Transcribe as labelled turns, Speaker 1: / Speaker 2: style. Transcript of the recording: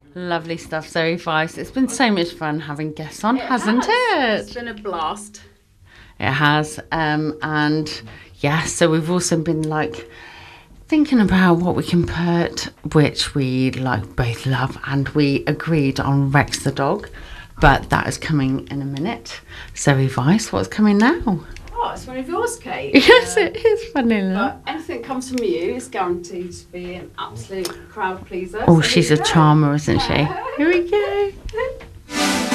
Speaker 1: Lovely stuff, Zoe Vice. It's been so much fun having guests on, hasn't
Speaker 2: It's
Speaker 1: it?
Speaker 2: been a blast.
Speaker 1: It has. And yeah, so we've also been like thinking about what we can put, which we like both love, and we agreed on Rex the dog, but that is coming in a minute. Zoe Vice, what's coming now?
Speaker 2: Oh, it's one of yours, Kate.
Speaker 1: Yes, it is funny enough.
Speaker 2: But anything that comes from you is guaranteed to be an absolute crowd pleaser.
Speaker 1: Oh,
Speaker 2: So
Speaker 1: she's
Speaker 2: here
Speaker 1: a
Speaker 2: we go.
Speaker 1: charmer, isn't she? Here we go.